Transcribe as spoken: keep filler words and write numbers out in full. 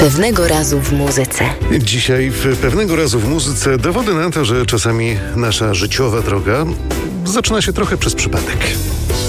Pewnego razu w muzyce. Dzisiaj w Pewnego razu w muzyce dowody na to, że czasami nasza życiowa droga zaczyna się trochę przez przypadek.